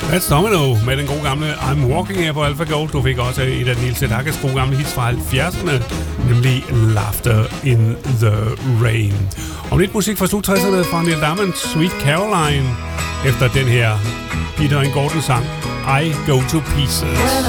That's Domino med den gode gamle I'm Walking her på Alpha Gold. Du fik også et af Niels Sedakas gode gamle hits fra 70'erne, nemlig Laughter in the Rain. Og lidt musik fra slut 60'erne fra Neil Diamond, Sweet Caroline, efter den her Peter and Gordon sang I Go to Pieces.